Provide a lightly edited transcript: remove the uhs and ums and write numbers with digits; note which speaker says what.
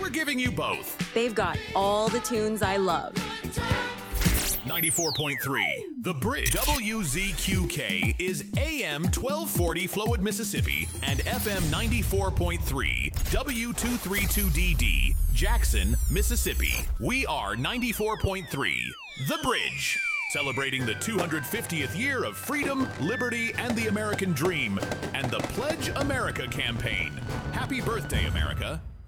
Speaker 1: We're giving you both.
Speaker 2: They've got all the tunes I love.
Speaker 1: 94.3, The Bridge. WZQK is AM 1240 Flowood, Mississippi, and FM 94.3, W232DD, Jackson, Mississippi. We are 94.3, The Bridge. Celebrating the 250th year of freedom, liberty, and the American dream, and the Pledge America campaign. Happy birthday, America.